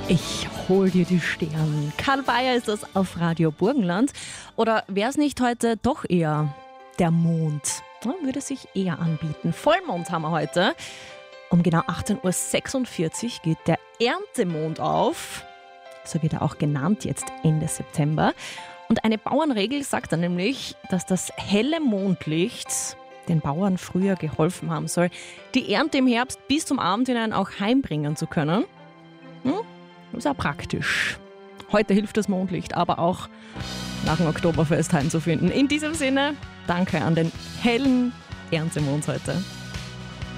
Ich hol dir die Sterne. Karl Bayer ist das auf Radio Burgenland. Oder wäre es nicht heute doch eher der Mond? Ja, würde sich eher anbieten. Vollmond haben wir heute. Um genau 18.46 Uhr geht der Erntemond auf. So wird er auch genannt, jetzt Ende September. Und eine Bauernregel sagt dann nämlich, dass das helle Mondlicht den Bauern früher geholfen haben soll, die Ernte im Herbst bis zum Abend hinein auch heimbringen zu können. Das ist auch praktisch. Heute hilft das Mondlicht, aber auch nach dem Oktoberfest heimzufinden. In diesem Sinne, danke an den hellen Erntemond heute.